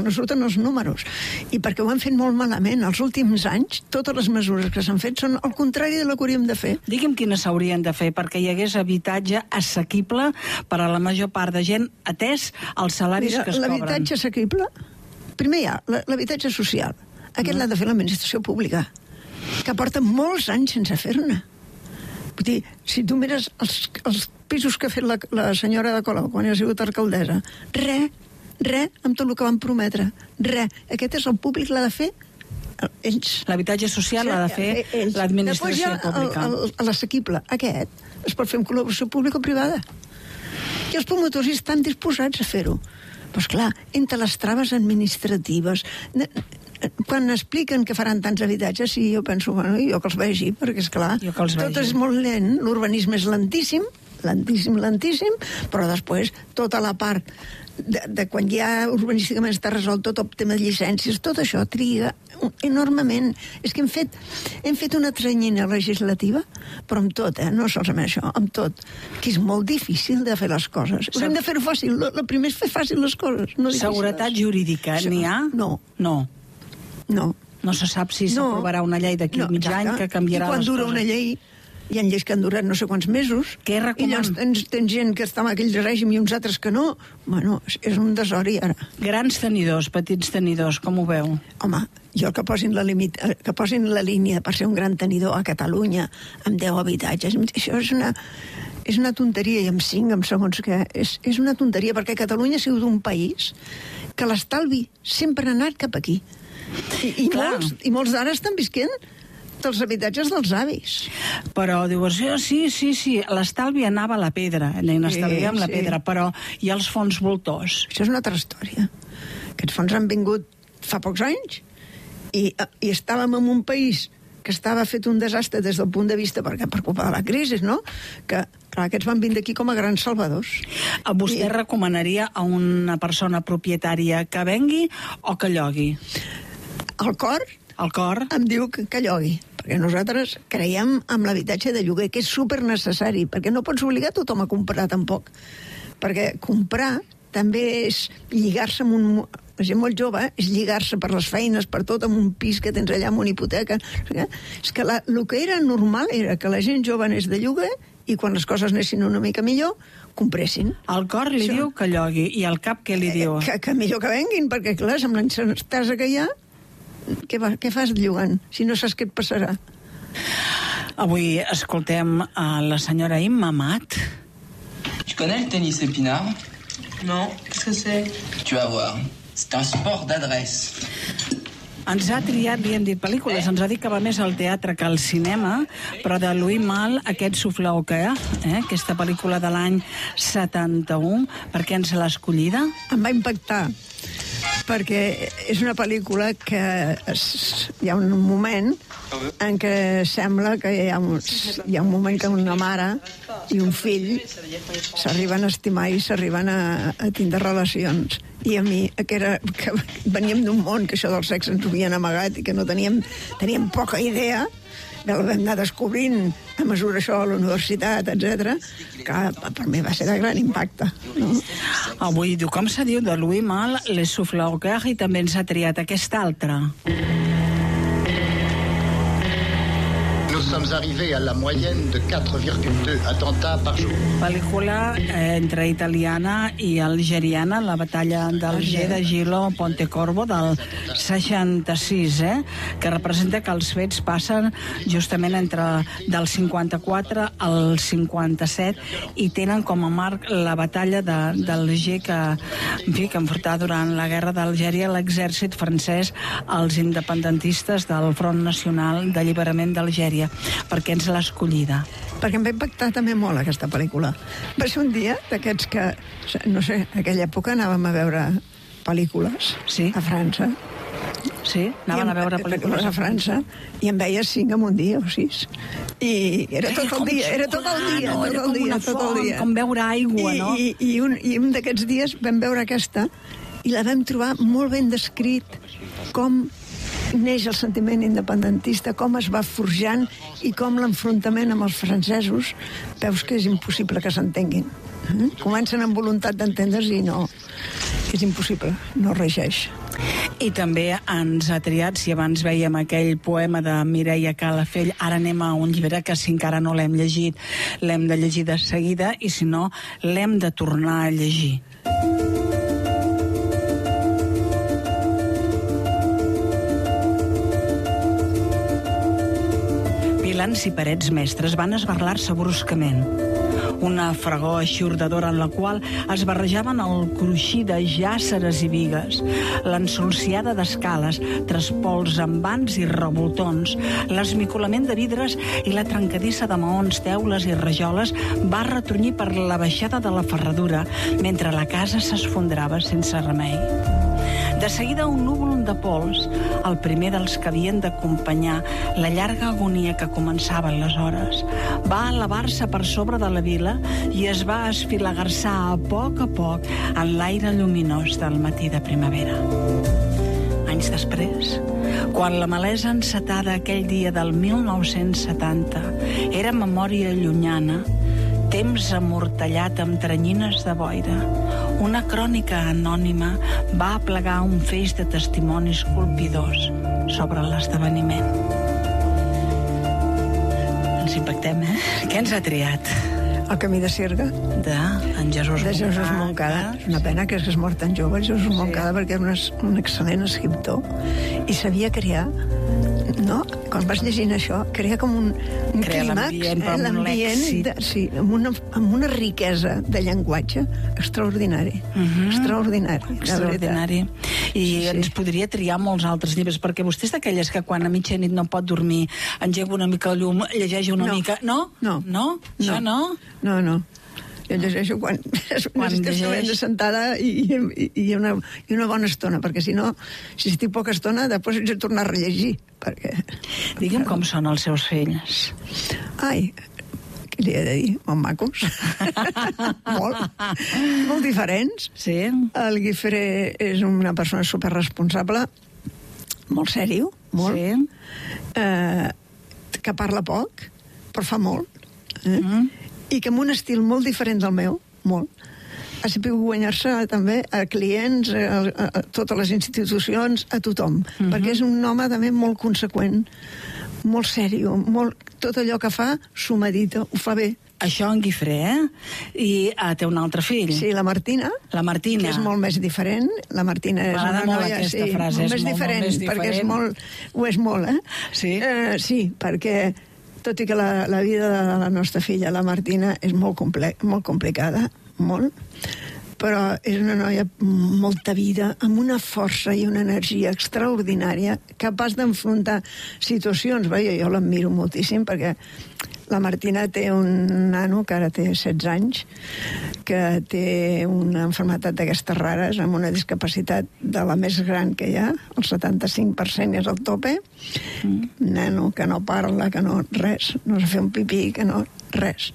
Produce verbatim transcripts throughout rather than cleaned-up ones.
no surten els números. I perquè ho han fet molt malament. Els últims anys, totes les mesures que s'han fet són al contrari de la que hauríem de fer. Digui'm quines s'haurien de fer perquè hi hagués habitatge assequible per a la major part de gent, atès els salaris Mira, que es cobren. l'habitatge assequible, primer hi ha l'habitatge social. Aquest mm. l'ha de fer l'administració pública, que porta molts anys sense fer-ne. Vull dir, si tu mires els, els pisos que ha fet la, la senyora de Colau quan ha sigut alcaldessa, res, res amb tot el que van prometre, res. Aquest és el públic, l'ha de fer ells. L'habitatge social l'ha de fer ells. l'administració pública. L'assequible, aquest, es pot fer en col·laboració pública-privada. I els promotors estan disposats a fer-ho. Però, esclar, entre les traves administratives... Quan expliquen que faran tants habitatges, sí, jo penso, bueno, jo que els vegi, perquè, esclar, tot és molt lent, l'urbanisme és lentíssim, lentíssim, lentíssim, però després tota la part de, de quan ja urbanísticament està resolt tot el tema de llicències, tot això triga enormement. És que hem fet, hem fet una tranyina legislativa, però amb tot, eh? No solament això, amb tot, que és molt difícil de fer les coses. Hem de fer-ho fàcil, el primer és fer fàcil les coses, no difícils. Seguretat jurídica, n'hi ha? No. No. No. No se sap si s'aprovarà una llei d'aquí no, mig any que canviarà les coses. I quan dura una llei, hi ha lleis que han durat no sé quants mesos. Què recoman? I llavors tens, tens gent que està en aquell règim i uns altres que no. Bueno, és un desori ara. Grans tenidors, petits tenidors, com ho veu? Home, jo que posin la, limit, que posin la línia per ser un gran tenidor a Catalunya amb deu habitatges, això és una... és una tonteria, i amb cinc, amb segons que... És, és una tonteria, perquè Catalunya ha sigut un país que l'estalvi sempre ha anat cap aquí. I, i, molts, i molts d'ara estan visquent dels habitatges dels avis. Però dius, sí, sí, sí, l'estalvi anava a la pedra, n'estalvíem sí, la sí. pedra, però i els fons voltors? Això és una altra història. Aquests fons han vingut fa pocs anys i, i estàvem en un país que estava fet un desastre des del punt de vista, perquè per culpa de la crisi, no? Que, clar, aquests van vindre aquí com a grans salvadors. A vostè I... recomanaria a una persona propietària que vengui o que llogui? El cor, el cor em diu que, que llogui, perquè nosaltres creiem en l'habitatge de lloguer, que és super necessari, perquè no pots obligar tothom a comprar tampoc, perquè comprar també és lligar-se amb un... La gent molt jove eh? és lligar-se per les feines, per tot, amb un pis que tens allà, amb una hipoteca. És que la, el que era normal era que la gent jove anés de lloguer i quan les coses anessin una mica millor, compressin. El cor li Això... diu que llogui, i el cap què li diu? Que, que millor que venguin, perquè clar, amb l'encestasa que hi ha, què, va, què fas llogant, si no saps què et passarà? Avui escoltem a la senyora Imma Amat. Tu connais le tennis épinard? Non, qu'est-ce que c'est? Tu vas voir. C'est un sport d'adresse. Ens ha triat, li hem dit pel·lícules, ens ha dit que va més al teatre que al cinema, però de Louis Malle, aquest Souffle au cœur, eh, aquesta pel·lícula de l'any setanta-u, per què ens l'ha escollida? Em va impactar, perquè és una pel·lícula que es, hi ha un moment en què sembla que hi ha, un, hi ha un moment que una mare i un fill s'arriben a estimar i s'arriben a, a tindre relacions. I a mi, que, era, que veníem d'un món que això del sexe ens ho havien amagat i que no teníem, teníem poca idea, el vam anar descobrint a mesura això a la universitat, etcètera, que per mi va ser de gran impacte. No? Avui diu, com se diu, de Louis Malle, Le Souffle au cœur, i també ens ha triat aquesta altra. Nous sommes arrivés à la moyenne de quatre virgule deux attentats par jour. Pel·lícula eh, entre italiana i algeriana, la batalla d'Alger de Gilo Pontecorvo del seixanta-sis, eh, que representa que els fets passen justament entre del cinquanta-quatre al cinquanta-set i tenen com a marc la batalla d'Alger que, en fi, que enfrontar durant la guerra d'Algèria l'exèrcit francès als independentistes del Front Nacional d'Alliberament d'Algèria. Per què ens l'ha escollida? Perquè em va impactar també molt aquesta pel·lícula. Va ser un dia d'aquests que, no sé, en aquella època anàvem a veure pel·lícules sí. a França. Sí, anaven a veure pel·lícules a França i en veies cinc en un dia o sis. I era tot el dia, era tot el dia, no, tot el dia, tot el dia. Com veure aigua, no? I, i, i un, i un d'aquests dies vam veure aquesta i la vam trobar molt ben descrit com neix el sentiment independentista, com es va forjant i com l'enfrontament amb els francesos veus que és impossible que s'entenguin. Mm? Comencen amb voluntat d'entendre's i no, és impossible, no regeix. I també ens ha triat, si abans veiem aquell poema de Mireia Calafell, ara anem a un llibre que si encara no l'hem llegit, l'hem de llegir de seguida, i si no, l'hem de tornar a llegir. Pilans i parets mestres van esbarlar-se bruscament. Una fregor eixordadora en la qual es barrejaven el cruixir de jàsseres i bigues, l'ensolciada d'escales, traspols amb vans i revoltons, l'esmicolament de vidres i la trencadissa de maons, teules i rajoles va retrunyir per la baixada de la ferradura, mentre la casa s'esfondrava sense remei. De seguida un núvol de pols, el primer dels que havien d'acompanyar la llarga agonia que començava aleshores, va elevar-se per sobre de la vila i es va esfilagarçar a poc a poc en l'aire lluminós del matí de primavera. Anys després, quan la malesa encetada aquell dia del mil nou-cents setanta era memòria llunyana, temps amortallat amb tranyines de boira, una crònica anònima va aplegar un feix de testimonis colpidors sobre l'esdeveniment. Ens impactem, eh? Què ens ha triat? El camí de Sirga. De en Jesús de Jesús Moncada. És una pena que es mort tan jove, Jesús Moncada, perquè era un, un excel·lent escriptor i sabia crear, no? Quan vas llegint això, crea com un, un clímax, l'ambient, eh? l'ambient de, sí, amb, una, amb una riquesa de llenguatge extraordinari. Uh-huh. Extraordinari. Extraordinari. I sí, sí. ens podria triar molts altres llibres, perquè vostè és d'aquelles que quan a mitjanit no pot dormir, engega una mica el llum, llegeix una no. mica... No? No. No? Això no? No, no. Jo llegeixo quan, quan llegeix sentada i, i, i, una, i una bona estona, perquè si no, si estic poca estona, després haig de tornar a rellegir. Perquè... Digue'm com són els seus fills. Ai, què li he de dir? Molt macos. molt. Molt diferents. Sí. El Guifré és una persona superresponsable, molt sèrio, molt. Sí. Eh, que parla poc, però fa molt. Eh? Mm. I que amb un estil molt diferent del meu, molt, ha sabut guanyar-se també a clients, a, a, a totes les institucions, a tothom, uh-huh. perquè és un home també molt conseqüent, molt sèrio, molt, tot allò que fa s'ho medita, ho fa bé. Això en Guifré, eh? I ah, té un altre fill. Sí, la Martina. La Martina. Que és molt més diferent. La Martina és una noia, sí, frase, molt més molt, diferent, molt més diferent, perquè és molt, ho és molt, eh? Sí? Eh, sí, perquè tot i que la, la vida de la nostra filla, la Martina, és molt, comple molt complicada, molt, però és una noia amb molta vida, amb una força i una energia extraordinària, capaç d'enfrontar situacions. Bé, jo l'admiro moltíssim, perquè la Martina té un nano que ara té setze anys, que té una malaltia d'aquestes rares, amb una discapacitat de la més gran que hi ha, el setanta-cinc per cent és el tope, mm. nano que no parla, que no res, no sap fer un pipí, que no res.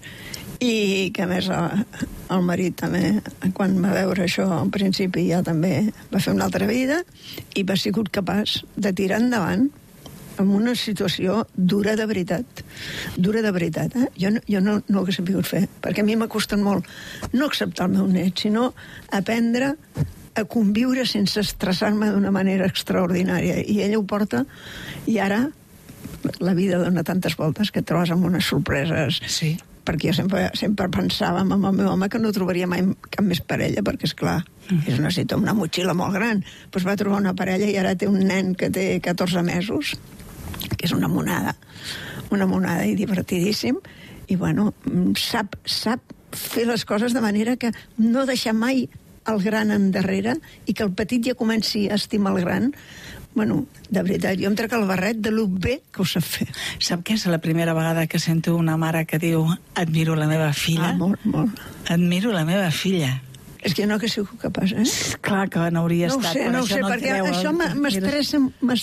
I que a més el marit també, quan va veure això al principi, ja també va fer una altra vida i va sigut capaç de tirar endavant en una situació dura de veritat. Dura de veritat, eh? Jo no, jo no, no ho hagués sabut fer, perquè a mi m'ha costat molt no acceptar el meu net, sinó aprendre a conviure sense estressar-me d'una manera extraordinària. I ella ho porta, i ara la vida dona tantes voltes que et trobes amb unes sorpreses. Sí. Perquè jo sempre, sempre pensava amb el meu home que no trobaria mai cap més parella, perquè, és clar, mm. és una, una motxilla molt gran. Doncs va trobar una parella i ara té un nen que té catorze mesos, que és una monada, una monada i divertidíssim, i bueno, sap, sap fer les coses de manera que no deixar mai el gran endarrere i que el petit ja comenci a estimar el gran. Bueno, de veritat, jo em trec el barret de lo bé que ho sap fer. Sap que és la primera vegada que sento una mare que diu admiro la meva filla? Ah, molt, molt. Admiro la meva filla. És que no que sigut capaç, eh? Clar que n'hauria no estat. Sé, no ho sé, no perquè treu, això m'estressa.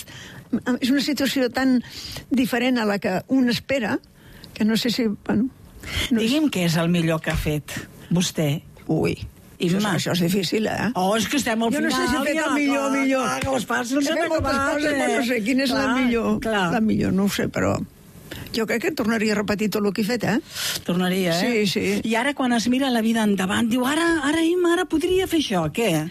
És una situació tan diferent a la que un espera, que no sé si... Bueno, no Digui'm què és el millor que ha fet vostè. Ui, això, això és difícil, eh? Oh, és que estem al jo final. Jo no sé si he fet el millor, clar, millor. Clar, que les fàcils s'han acabat. Coses, però no sé quina és clar, la millor. Clar. La millor, no ho sé, però... Jo crec que tornaria a repetir tot el que he fet, eh? Tornaria, eh? Sí, sí. I ara, quan es mira la vida endavant, diu, ara, ara, Imma, ara podria fer això, què?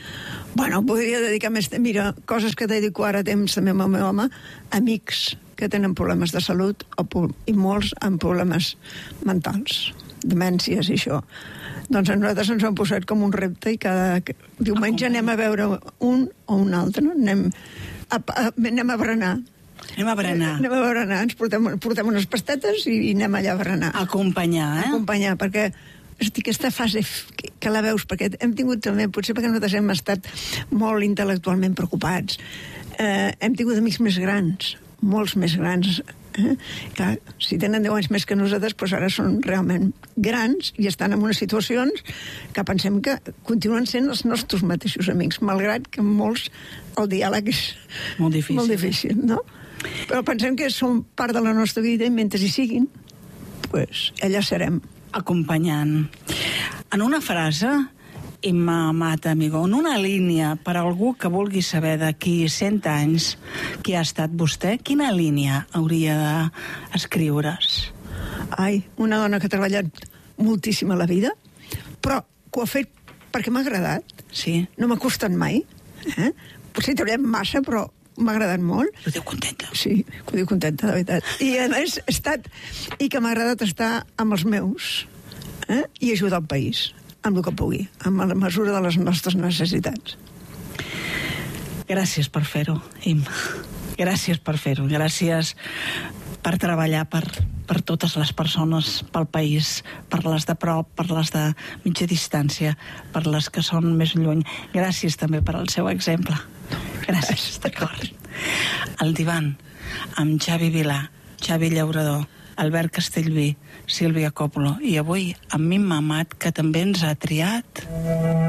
Bueno, podria dedicar més... Mira, coses que dedico ara temps també amb el meu home, amics que tenen problemes de salut o, i molts amb problemes mentals, demències i això. Doncs a nosaltres ens ho hem posat com un repte i cada diumenge anem a veure un o un altre, no? Anem a, a, anem a berenar. Anem a berenar. Anem a berenar, ens portem, portem unes pastetes i, i anem allà a berenar. Acompanyar, eh? Acompanyar, perquè aquesta fase que, que la veus, perquè hem tingut també, potser perquè nosaltres hem estat molt intel·lectualment preocupats, eh, hem tingut amics més grans, molts més grans, eh? que si tenen deu anys més que nosaltres, doncs ara són realment grans i estan en unes situacions que pensem que continuen sent els nostres mateixos amics, malgrat que molts el diàleg és molt difícil, molt difícil, no? Però pensem que són part de la nostra vida i mentre hi siguin, doncs allà serem. Acompanyant. En una frase, Imma Mata, amigo, en una línia, per a algú que vulgui saber d'aquí cent anys qui ha estat vostè, quina línia hauria d'escriure's? Ai, una dona que ha treballat moltíssim a la vida, però que ho ha fet perquè m'ha agradat. Sí. No m'ha costat mai. Eh? Potser hi treballem massa, però m'ha agradat molt. Ho diu contenta. Sí, ho diu contenta, de veritat. I a més, he estat... I que m'ha agradat estar amb els meus, eh? I ajudar el país, amb el que pugui, amb la mesura de les nostres necessitats. Gràcies per fer-ho, Imma. Gràcies per fer-ho. Gràcies per treballar per, per totes les persones, pel país, per les de prop, per les de mitja distància, per les que són més lluny. Gràcies també per al seu exemple. Gràcies, d'acord. El divan, amb Xavi Vilà, Xavi Llaurador, Albert Castellví, Sílvia Coppolo, i avui amb Imma Amat, que també ens ha triat...